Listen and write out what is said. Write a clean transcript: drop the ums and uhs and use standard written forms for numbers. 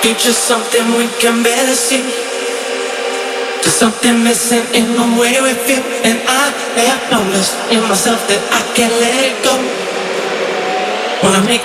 future, something we can barely see. There's something missing in the way we feel, and I have noticed in myself that I can't let it go. Wanna make